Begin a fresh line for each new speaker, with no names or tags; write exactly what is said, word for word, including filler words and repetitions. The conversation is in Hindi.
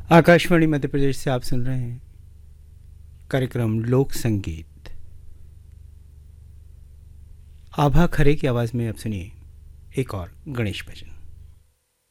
आकाशवाणी मध्य प्रदेश से आप सुन रहे हैं कार्यक्रम लोक संगीत। आभा खरे की आवाज़ में अब सुनिए एक और गणेश भजन।